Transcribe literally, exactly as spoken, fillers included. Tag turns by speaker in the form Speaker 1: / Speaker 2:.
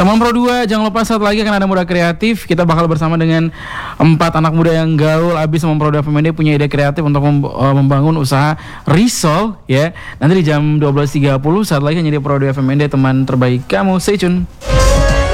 Speaker 1: Teman Pro dua, jangan lupa saat lagi akan ada Muda Kreatif. Kita bakal bersama dengan empat anak muda yang gaul. Abis Teman Pro dua F M N D punya ide kreatif untuk membangun usaha risol ya. Nanti di jam dua belas tiga puluh saat lagi hanya di Pro dua F M N D, teman terbaik kamu. Stay tune.